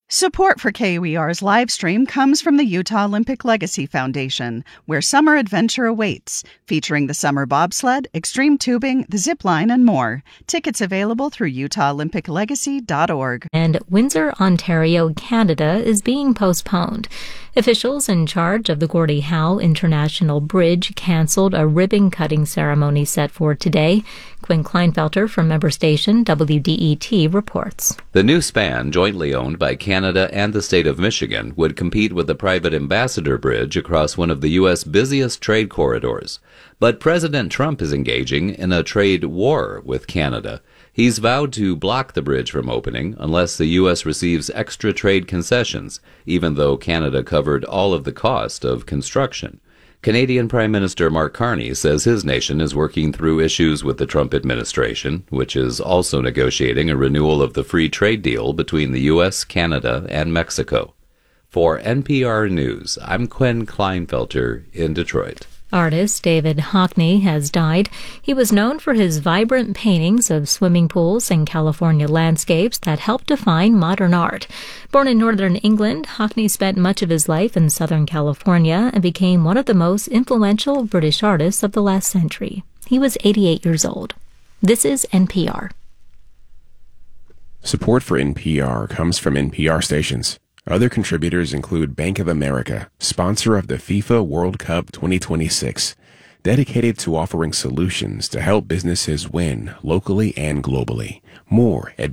Support for KUER's live stream comes from the Utah Olympic Legacy Foundation, where summer adventure awaits, featuring the summer bobsled, extreme tubing, the zip line, and more. Tickets available through UtahOlympicLegacy.org. And Windsor, Ontario, Canada is being postponed. Officials in charge of the Gordie Howe International Bridge canceled a ribbon-cutting ceremony set for today. Quinn Kleinfelter from member station WDET reports. The new span, jointly owned by Canada and the state of Michigan, would compete with the private Ambassador Bridge across one of the U.S. busiest trade corridors. But President Trump is engaging in a trade war with Canada. He's vowed to block the bridge from opening unless the U.S. receives extra trade concessions, even though Canada covered all of the cost of construction. Canadian Prime Minister Mark Carney says his nation is working through issues with the Trump administration, which is also negotiating a renewal of the free trade deal between the U.S., Canada, and Mexico. For NPR News, I'm Quinn Kleinfelter in Detroit. Artist David Hockney has died. He was known for his vibrant paintings of swimming pools and California landscapes that helped define modern art. Born in northern England, Hockney spent much of his life in Southern California and became one of the most influential British artists of the last century. He was 88 years old. This is NPR. Support for NPR comes from NPR stations. Other contributors include Bank of America, sponsor of the FIFA World Cup 2026, dedicated to offering solutions to help businesses win locally and globally. More at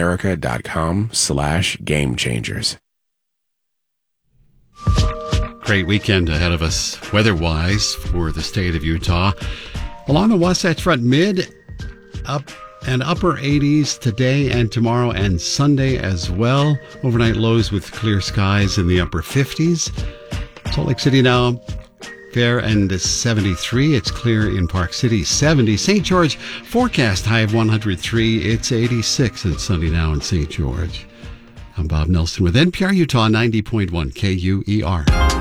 bankofamerica.com/gamechangers. Great weekend ahead of us, weather-wise, for the state of Utah. Along the Wasatch Front, mid, up, and upper 80s today and tomorrow and Sunday as well. Overnight lows with clear skies in the upper 50s. Salt Lake City now fair and 73. It's clear in Park City, 70. St. George forecast high of 103. It's 86 and sunny now in St. George. I'm Bob Nelson with NPR Utah 90.1 KUER.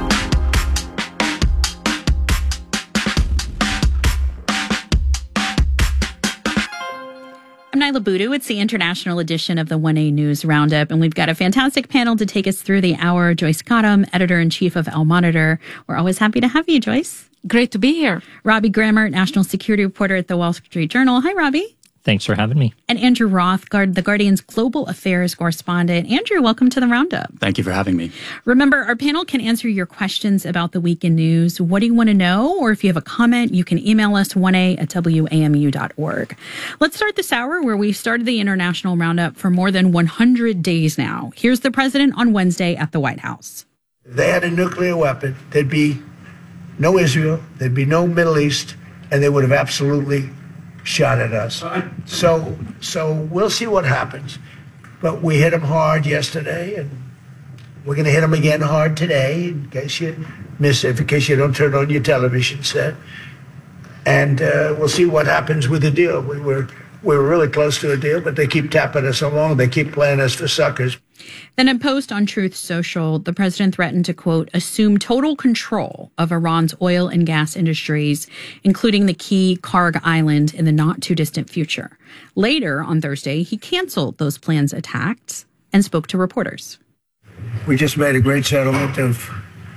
I'm Nyla Boodoo. It's the international edition of the 1A News Roundup, and we've got a fantastic panel to take us through the hour. Joyce Cottom, editor-in-chief of El Monitor. We're always happy to have you, Joyce. Great to be here. Robbie Grammert, national security reporter at the Wall Street Journal. Hi, Robbie. Thanks for having me. And Andrew Roth, the Guardian's global affairs correspondent. Andrew, welcome to the Roundup. Thank you for having me. Remember, our panel can answer your questions about the week in news. What do you want to know? Or if you have a comment, you can email us 1a@wamu.org. Let's start this hour where we've started the international Roundup for more than 100 days now. Here's the president on Wednesday at the White House. If they had a nuclear weapon, there'd be no Israel, there'd be no Middle East, and they would have absolutely shot at us. So we'll see what happens. But we hit them hard yesterday, and we're going to hit them again hard today, in case you miss it, in case you don't turn on your television set. And we'll see what happens with the deal. We're really close to a deal, but they keep tapping us along. They keep playing us for suckers. Then in a post on Truth Social, the president threatened to, quote, assume total control of Iran's oil and gas industries, including the key Karg Island in the not-too-distant future. Later on Thursday, he canceled those plans' attacks and spoke to reporters. We just made a great settlement of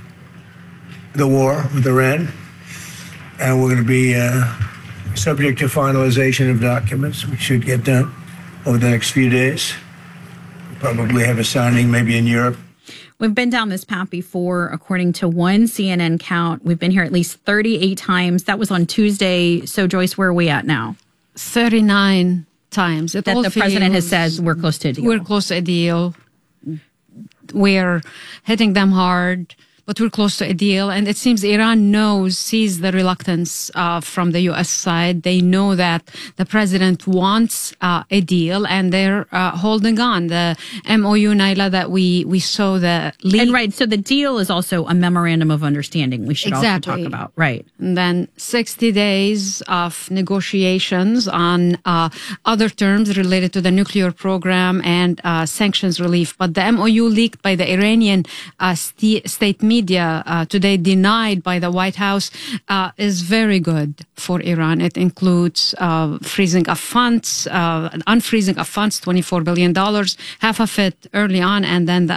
the war with Iran, and we're going to be subject to finalization of documents. We should get done over the next few days. Probably have a signing maybe in Europe. We've been down this path before. According to one CNN count, we've been here at least 38 times. That was on Tuesday. So, Joyce, where are we at now? 39 times. That the president has said we're close to a deal. We're close to a deal. We're hitting them hard, but we're close to a deal. And it seems Iran sees the reluctance from the U.S. side. They know that the president wants a deal, and they're holding on. The MOU, Nyla, that we saw the leak. And right, so the deal is also a memorandum of understanding we should also talk about. Right. And then 60 days of negotiations on other terms related to the nuclear program and sanctions relief. But the MOU leaked by the Iranian state media today, denied by the White House, is very good for Iran. It includes unfreezing of funds, $24 billion, half of it early on, and then the